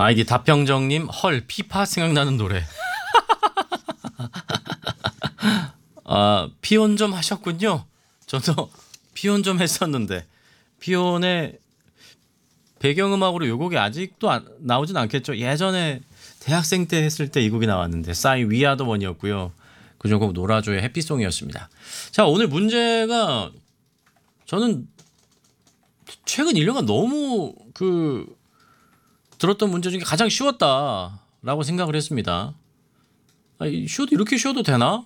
아이디 다평정님 헐 피파 생각나는 노래. 아 피온 좀 하셨군요. 저도 피온 좀 했었는데 피온의 배경음악으로 요 곡이 아직도 나오진 않겠죠. 예전에 대학생 때 했을 때 이 곡이 나왔는데 싸이 위아더 원이었고요. 그중 곡 노라조의 해피송이었습니다. 자 오늘 문제가 저는 최근 1년간 너무 들었던 문제 중에 가장 쉬웠다라고 생각을 했습니다. 아니, 이렇게 쉬워도 되나?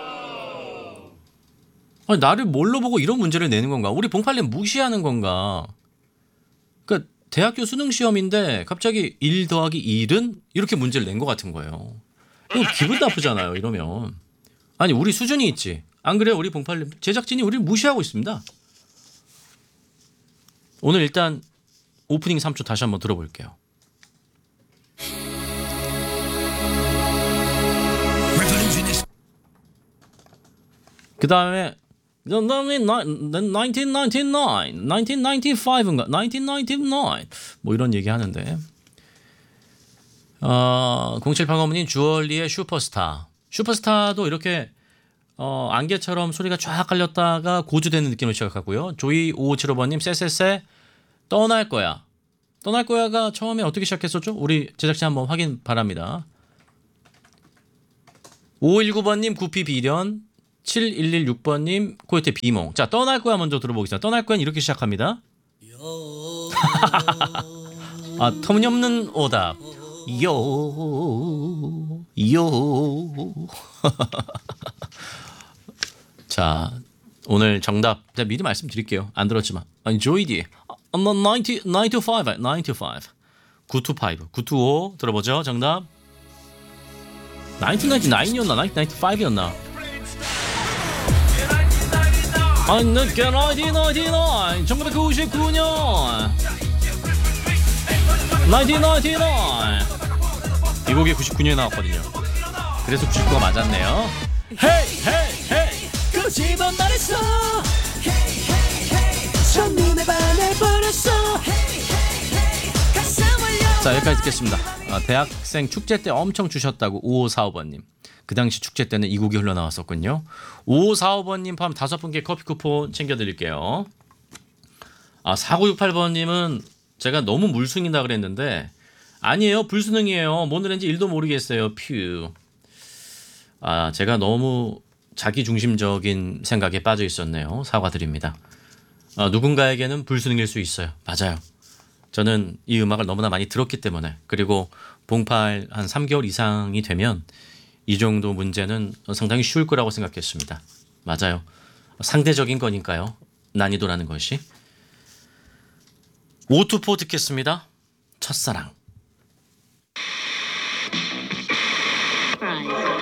아니, 나를 뭘로 보고 이런 문제를 내는 건가? 우리 봉팔님 무시하는 건가? 그러니까 대학교 수능 시험인데 갑자기 1 더하기 1은 이렇게 문제를 낸 것 같은 거예요. 이거 기분 나쁘잖아요. 이러면. 아니 우리 수준이 있지. 안 그래요? 우리 봉팔님 제작진이 우리를 무시하고 있습니다. 오늘 일단 오프닝 3초 다시 한번 들어볼게요. 그 다음에 1999인가 1999 뭐 이런 얘기 하는데 0785님 주얼리의 슈퍼스타도 이렇게 안개처럼 소리가 쫙 깔렸다가 고주되는 느낌을 시작하고요. 조이 5575번님 쎄쎄쎄 떠날 거야가 처음에 어떻게 시작했었죠? 우리 제작진 한번 확인 바랍니다. 5519번님 구피 비련 7116번님 코요태 비몽. 자 떠날 거야 먼저 들어보겠습니다. 떠날 거야는 이렇게 시작합니다. 아 터무니없는 오답. 요. 자 오늘 정답 제가 미리 말씀드릴게요. 안 들었지만 아니 조이디 925 925 들어보죠. 정답 1999이었나 1995이었나 아니 늦게 1999 1999년 1999 이 곡이 99년에 나왔거든요. 그래서 99가 맞았네요. 헤이 꼬집은 말했어 첫눈에 반해버렸어 자 여기까지 듣겠습니다. 대학생 축제 때 엄청 주셨다고 5545번님. 그 당시 축제 때는 이 곡이 흘러나왔었군요. 5545번님 포함 5분께 커피 쿠폰 챙겨드릴게요. 4968번님은 제가 너무 물숭이다 그랬는데 아니에요. 불수능이에요. 뭐 노래인지 1도 모르겠어요. 퓨. 제가 너무 자기중심적인 생각에 빠져 있었네요. 사과드립니다. 누군가에게는 불수능일 수 있어요. 맞아요. 저는 이 음악을 너무나 많이 들었기 때문에 그리고 봉팔 한 3개월 이상이 되면 이 정도 문제는 상당히 쉬울 거라고 생각했습니다. 맞아요. 상대적인 거니까요. 난이도라는 것이. 오투포 듣겠습니다. 첫사랑. Right.